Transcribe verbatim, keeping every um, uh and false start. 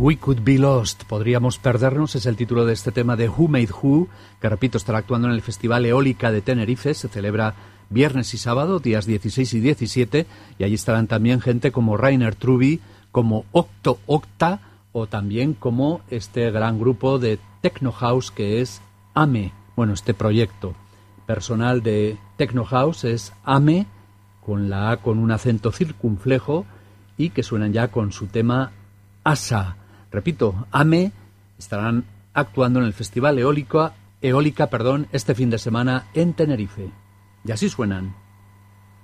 We Could Be Lost, podríamos perdernos, es el título de este tema de Who Made Who, que repito, estará actuando en el Festival Eólica de Tenerife, se celebra viernes y sábado, días dieciséis y diecisiete, y allí estarán también gente como Rainer Truby, como Octo Octa, o también como este gran grupo de Techno House que es AME. Bueno, este proyecto personal de Techno House es AME, con la A con un acento circunflejo, y que suenan ya con su tema Asa. Repito, AME estarán actuando en el Festival Eólica, Eólica, perdón, este fin de semana en Tenerife. Y así suenan.